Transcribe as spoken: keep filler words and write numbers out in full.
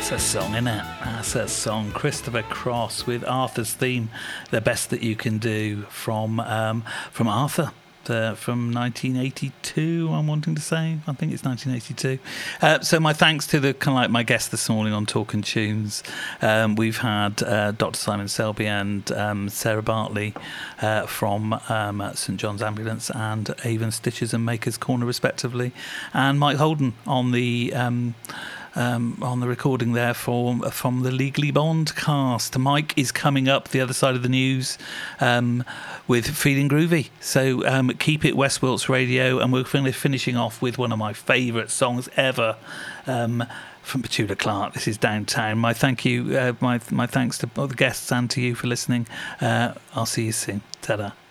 That's a song, isn't it? That's a song. Christopher Cross with Arthur's Theme, The Best That You Can Do, from um, from Arthur. Uh, from nineteen eighty-two, I'm wanting to say. I think it's nineteen eighty-two. Uh, so my thanks to the kind of like my guest this morning on Talking Tunes. Um, we've had uh, Doctor Simon Selby and um, Sarah Bartley uh, from um, St John's Ambulance and Avon Stitches and Makers Corner, respectively, and Mike Holden on the. Um, Um, on the recording there for, from the Legally Bond cast. Mike is coming up the other side of the news um, with Feeling Groovy. So um, keep it West Wilts Radio, and we're finishing off with one of my favourite songs ever um, from Petula Clark. This is Downtown. My thank you, uh, my my thanks to all the guests and to you for listening. Uh, I'll see you soon. Ta-da.